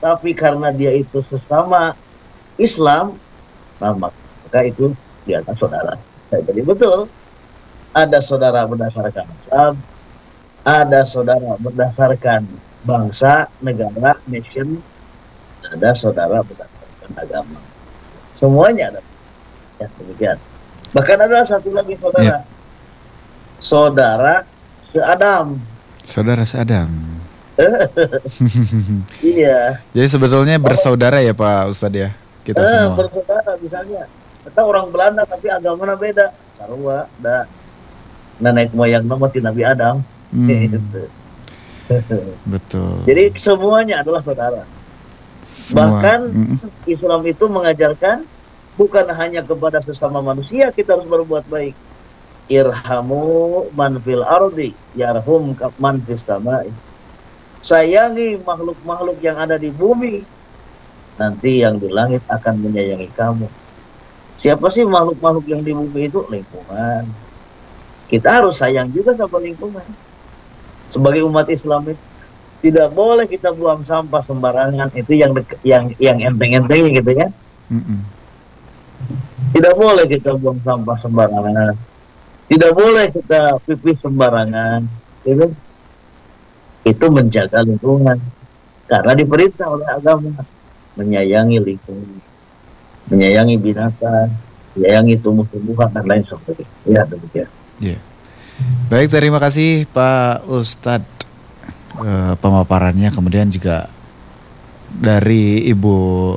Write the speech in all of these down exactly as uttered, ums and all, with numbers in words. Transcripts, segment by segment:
tapi karena dia itu sesama Islam, nah maka itu dia akan saudara. Jadi betul, ada saudara berdasarkan nasab, ada saudara berdasarkan bangsa, negara, nation, ada saudara berdasarkan agama. Semuanya ada. Ya, demikian. Bahkan ada satu lagi saudara. Ya. Saudara se-Adam. Saudara se-Adam. Iya. Jadi sebetulnya bersaudara ya Pak Ustadz ya, kita eh, semua. Bersaudara misalnya. Kita orang Belanda tapi agamanya beda. Sarua, da nenek moyang nama ti Nabi Adam. Hmm. Gitu. Betul. Jadi semuanya adalah saudara. Semua. Bahkan mm. Islam itu mengajarkan bukan hanya kepada sesama manusia kita harus berbuat baik. Irhamu man fil ardi yarhum man fis samai. Sayangi makhluk-makhluk yang ada di bumi, nanti yang di langit akan menyayangi kamu. Siapa sih makhluk-makhluk yang di bumi itu? Lingkungan. Kita harus sayang juga sama lingkungan. Sebagai umat Islam itu tidak boleh kita buang sampah sembarangan. Itu yang yang yang enteng-enteng gitu ya. Mm-mm. Tidak boleh kita buang sampah sembarangan. Tidak boleh kita pipis sembarangan. Gitu. Itu menjaga lingkungan. Karena diperintah oleh agama menyayangi lingkungan, menyayangi binatang, menyayangi tumbuh-tumbuhan dan lain sebagainya. Ya demikian. Yeah. Baik, terima kasih Pak Ustadz uh, pemaparannya. Kemudian juga dari Ibu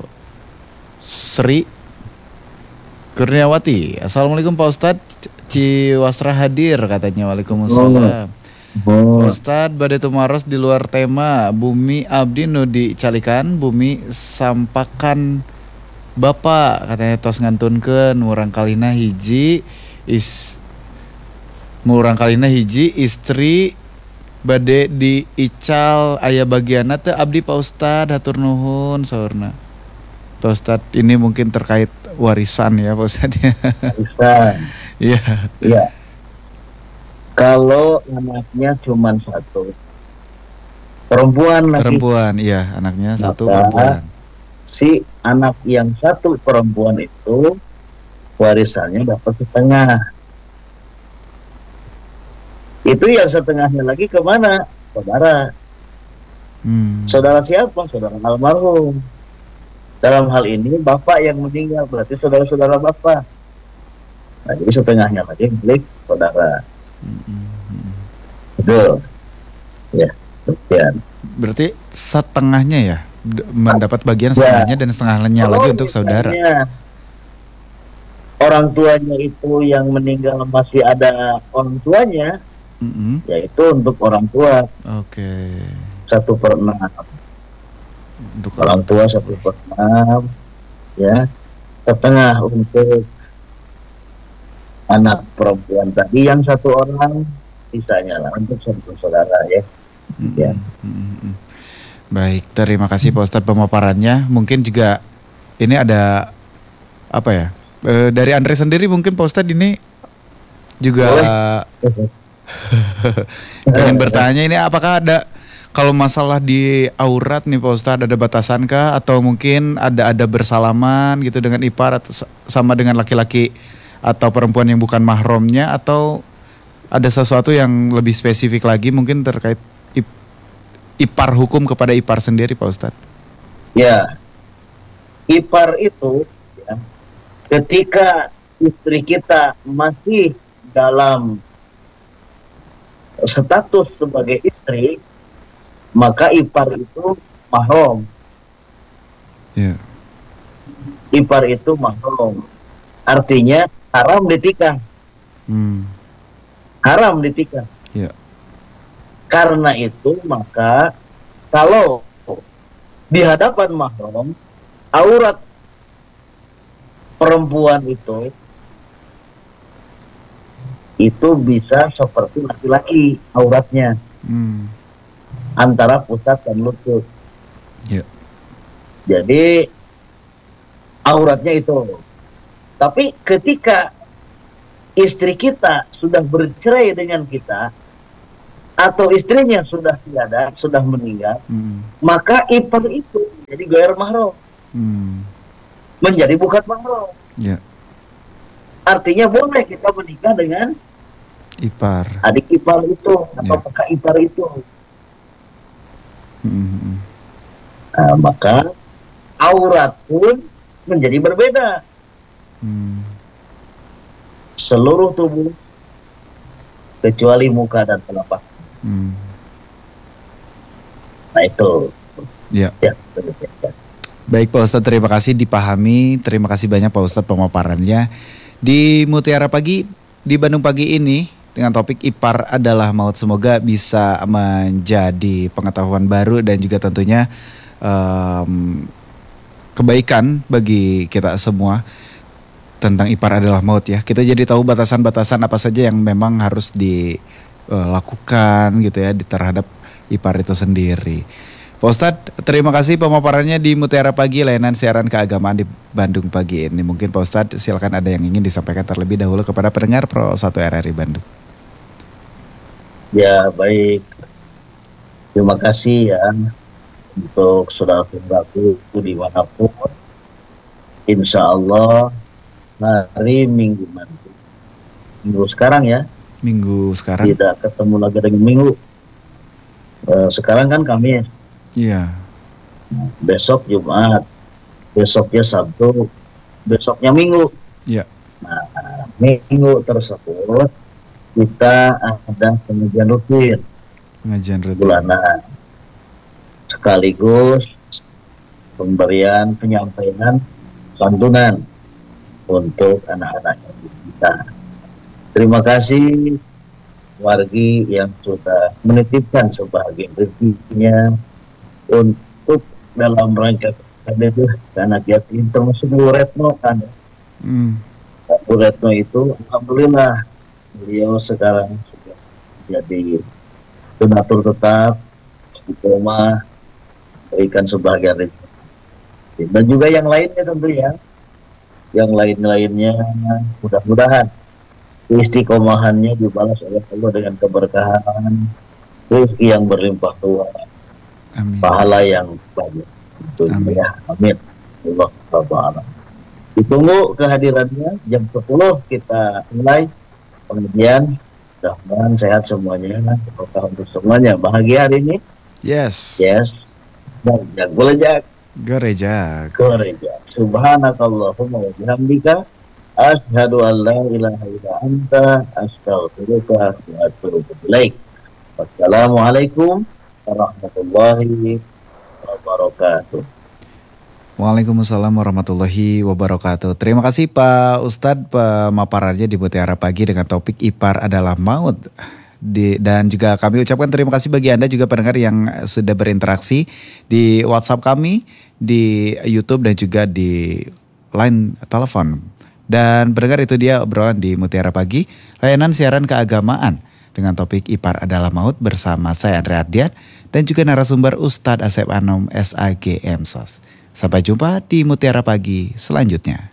Sri Kurniawati. Assalamualaikum Pak Ustadz. Ciwasra hadir katanya. Waalaikumsalam. Oh. Ustadz, badai tumaros di luar tema. Bumi abdi nu dicalikan, bumi sampakan Bapak katanya tos ngantunkeun murang kalina hiji is murang kalina hiji istri bade diical aya bagianna teu abdi Pak Ustadz hatur nuhun saurna. Pak Ustadz, ini mungkin terkait warisan ya Pak Ustadz ya. Warisan. Iya. Iya. Kalau anaknya cuma satu perempuan lagi. Perempuan, iya anaknya satu perempuan. Si anak yang satu perempuan itu warisannya dapat setengah. Itu yang setengahnya lagi kemana? Saudara. Hmm. Saudara siapa? Saudara almarhum. Dalam hal ini bapak yang meninggal, berarti saudara-saudara bapak. Nah, jadi setengahnya lagi milik saudara. Hmm. Betul. Ya, sekian. Berarti setengahnya ya mendapat bagian setengahnya ya. Dan setengahnya oh, lagi untuk saudara. Orang tuanya itu yang meninggal masih ada orang tuanya, mm-hmm. yaitu untuk orang tua. Oke. Okay. Satu per enam. Untuk orang tua satu per enam, ya. Setengah untuk anak perempuan tadi yang satu orang, sisanya lah untuk satu saudara ya. Mm-hmm. Ya. Mm-hmm. Baik, terima kasih Pak Ustadz pemaparannya. Mungkin juga ini ada apa ya? E, dari Andre sendiri mungkin Pak Ustadz ini juga pengen bertanya ini apakah ada kalau masalah di aurat nih Pak Ustadz ada batasankah atau mungkin ada ada bersalaman gitu dengan ipar atau sama dengan laki-laki atau perempuan yang bukan mahramnya atau ada sesuatu yang lebih spesifik lagi mungkin terkait ipar hukum kepada ipar sendiri Pak Ustadz? Ya, ipar itu ya, ketika istri kita masih dalam status sebagai istri, maka ipar itu mahram. Ya. Ipar itu mahram. Artinya haram ditikah. Hmm. Haram ditikah. Ya. Karena itu maka kalau di hadapan mahram aurat perempuan itu itu bisa seperti laki-laki auratnya, hmm. antara pusat dan lutut. Ya. Jadi auratnya itu. Tapi ketika istri kita sudah bercerai dengan kita atau istrinya sudah tiada, sudah meninggal, hmm. maka ipar itu menjadi gair mahram. Hmm. Menjadi bukan mahram. Ya. Artinya boleh kita menikah dengan ipar. Adik ipar itu atau ya. kakak ipar itu. Hmm. Nah, maka aurat pun menjadi berbeda. Hmm. Seluruh tubuh kecuali muka dan telapak. Hmm. Nah itu. Ya. ya. Baik Pak Ustadz, terima kasih dipahami. Terima kasih banyak Pak Ustadz pemaparannya. Di Mutiara Pagi, di Bandung Pagi ini dengan topik ipar adalah maut. Semoga bisa menjadi pengetahuan baru dan juga tentunya um, kebaikan bagi kita semua tentang ipar adalah maut ya. Kita jadi tahu batasan-batasan apa saja yang memang harus dilakukan gitu ya terhadap ipar itu sendiri. Pak Ustadz, terima kasih pemaparannya di Mutiara Pagi, layanan siaran keagamaan di Bandung Pagi ini. Mungkin Pak Ustadz silakan ada yang ingin disampaikan terlebih dahulu kepada pendengar Pro satu R R I Bandung. Ya baik, terima kasih ya untuk saudara-saudaraku dimanapun. Insya Allah hari Minggu nanti, Minggu sekarang ya. Minggu sekarang. Tidak ketemu lagi dengan Minggu. Uh, sekarang kan Kamis. Iya. Besok Jumat, besoknya Sabtu, besoknya Minggu. Iya. Nah, Minggu tersebut kita ada pengajian rutin. Pengajian rutin. Bulanan. Sekaligus pemberian penyampaian santunan untuk anak-anak kita. Terima kasih wargi yang sudah menitipkan sebagian rezekinya untuk dalam rangka itu anak yatim, termasuk Bu Retno kan. Hmm. Bu Retno itu alhamdulillah beliau sekarang sudah jadi donatur tetap istiqomah, berikan sebagian rezeki. Dan juga yang lainnya tentu ya, yang lain-lainnya mudah-mudahan istiqomahannya dibalas oleh Allah dengan keberkahan, rezeki yang berlimpah ruah. Amin. Pahala yang banyak. Amin. Ya, amin. Allah Taala. Ditunggu kehadirannya jam sepuluh kita mulai pengajian. Mudah-mudahan sehat semuanya, berkah untuk semuanya. Bahagia hari ini. Yes. Yes. Dan golejak. Gorejak. Gorejak. Subhanakallahumma wa bihamdika asyhadu an la ilaha illa anta astaghfiruka wa atubu ilaik. Wassalamualaikum warahmatullahi wabarakatuh. Waalaikumsalam warahmatullahi wabarakatuh. Terima kasih Pak Ustadz pemaparannya di Mutiara Pagi dengan topik ipar adalah maut. Di, dan juga kami ucapkan terima kasih bagi Anda juga pendengar yang sudah berinteraksi di WhatsApp kami, di YouTube dan juga di line telepon. Dan pendengar, itu dia obrolan di Mutiara Pagi, layanan siaran keagamaan dengan topik ipar adalah maut bersama saya Andre Ardian dan juga narasumber Ustadz Asep Anom S A G M S O S. Sampai jumpa di Mutiara Pagi selanjutnya.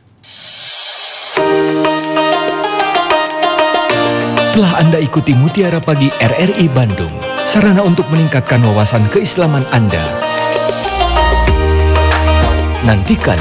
Telah Anda ikuti Mutiara Pagi R R I Bandung, sarana untuk meningkatkan wawasan keislaman Anda. Nantikan